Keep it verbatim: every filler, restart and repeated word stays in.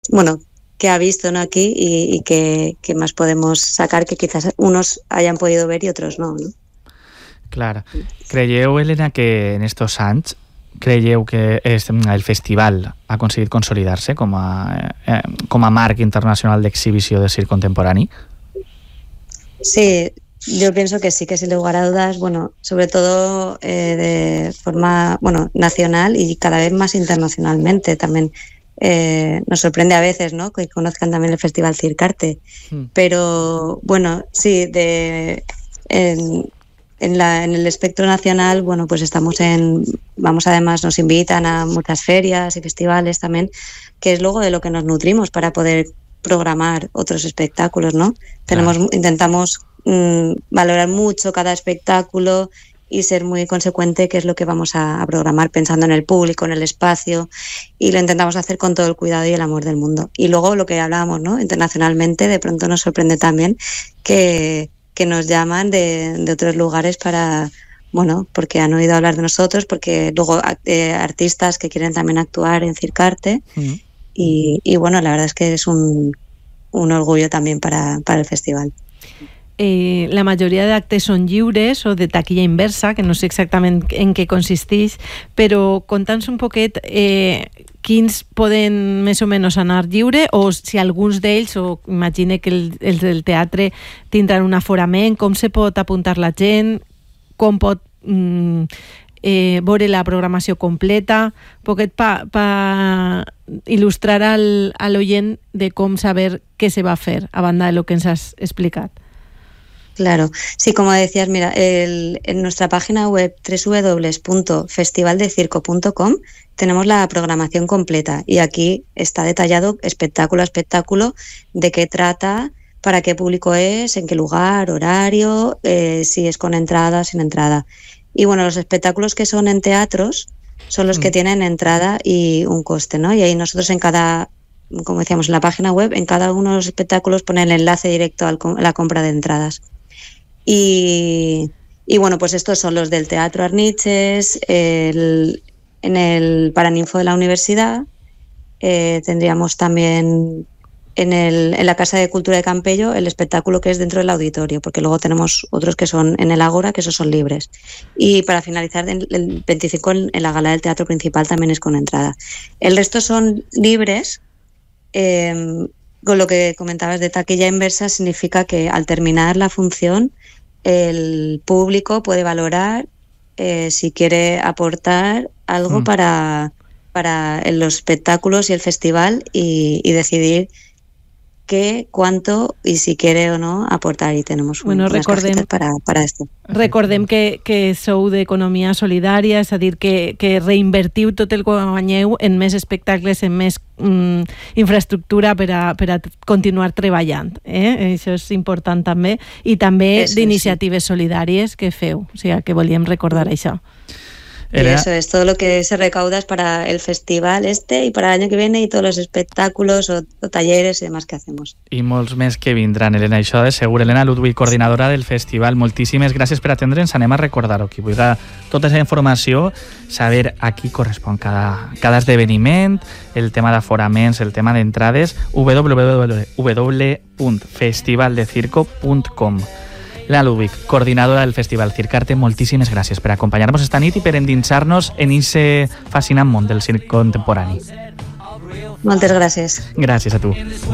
bueno, que ha visto, ¿no?, aquí y, y que, que más podemos sacar que quizás unos hayan podido ver y otros no, ¿no? Clar. Creieu, Elena, que en estos anys creieu que el festival ha aconseguit consolidar-se com a, eh, com a marc internacional d'exhibició de circ contemporani? Sí, yo pienso que sí, que sin lugar a dudas, bueno, sobre todo eh, de forma, bueno, nacional y cada vez más internacionalmente también. Eh, nos sorprende a veces, ¿no?, que conozcan también el Festival Circarte, mm. pero bueno, sí, de... En, En, la, en el espectro nacional, bueno, pues estamos en, vamos, además nos invitan a muchas ferias y festivales también, que es luego de lo que nos nutrimos para poder programar otros espectáculos, ¿no? Claro. Tenemos, intentamos mmm, valorar mucho cada espectáculo y ser muy consecuente qué es lo que vamos a, a programar, pensando en el público, en el espacio, y lo intentamos hacer con todo el cuidado y el amor del mundo. Y luego lo que hablábamos, ¿no?, internacionalmente, de pronto nos sorprende también que que nos llaman de, de otros lugares para, bueno, porque han oído hablar de nosotros, porque luego eh, artistas que quieren también actuar en Circarte, mm. y, y bueno, la verdad es que es un, un orgullo también para, para el festival. Eh, la majoria d'actes són lliures o de taquilla inversa, que no sé exactament en què consisteix, però conta'ns un poquet eh, quins poden més o menys anar lliure, o si alguns d'ells, o imagine que el, els del teatre tindran un aforament, com se pot apuntar la gent, com pot mm, eh, veure la programació completa, un poquet per pa il·lustrar al, a l'oient de com saber què se va fer, a banda de lo que ens has explicat. Claro, sí, como decías, mira, el, en nuestra página web doble u doble u doble u punto festival de circo punto com tenemos la programación completa y aquí está detallado espectáculo a espectáculo de qué trata, para qué público es, en qué lugar, horario, eh, si es con entrada, sin entrada. Y bueno, los espectáculos que son en teatros son los mm. que tienen entrada y un coste, ¿no? Y ahí nosotros en cada, como decíamos en la página web, en cada uno de los espectáculos pone el enlace directo al, a la compra de entradas. Y, y bueno, pues estos son los del Teatro Arniches, el, en el Paraninfo de la Universidad, eh, tendríamos también en, el, en la Casa de Cultura de Campello el espectáculo que es dentro del auditorio, porque luego tenemos otros que son en el Ágora, que esos son libres. Y para finalizar, el veinticinco en, en la Gala del Teatro Principal también es con entrada. El resto son libres. Eh, Con lo que comentabas de taquilla inversa, significa que al terminar la función el público puede valorar eh, si quiere aportar algo mm. para, para los espectáculos y el festival y, y decidir qué, cuánto y si quiere o no aportar, y tenemos bueno, unas recordem, cajitas para, para esto. Recordem que, que sou d'economia solidària, és a dir, que, que reinvertiu tot el que guanyeu en més espectacles, en més mm, infraestructura per a, per a continuar treballant. Eh? Això és important també. I també eso, d'iniciatives sí. solidàries que feu. O sigui, que volíem recordar això. Y eso es, todo lo que se recauda es para el festival este y para el año que viene y todos los espectáculos o, o talleres y demás que hacemos. I molts més que vindran, Elena, això de segur. Elena Ludwig, coordinadora del festival, moltíssimes gràcies per atendre'ns. Anem a recordar-ho, qui vulgui tota aquesta informació, saber a qui correspon cada, cada esdeveniment, el tema d'aforaments, el tema d'entrades, doble u doble u doble u punt festival de circo punt com. Elena Ludwig, coordinadora del Festival Circarte, moltíssimes gràcies per acompanyar-nos esta nit i per endinsar-nos en aquest fascinant món del circ contemporani. Moltes gràcies. Gràcies a tu.